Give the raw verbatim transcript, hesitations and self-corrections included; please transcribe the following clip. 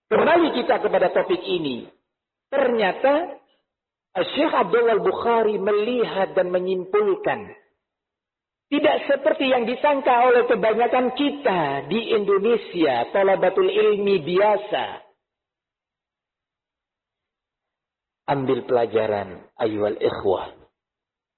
Kembali kita kepada topik ini. Ternyata Syekh Abdullah Al-Bukhari melihat dan menyimpulkan. Tidak seperti yang disangka oleh kebanyakan kita di Indonesia. Thalabatul ilmi biasa. Ambil pelajaran ayuhal ikhwah.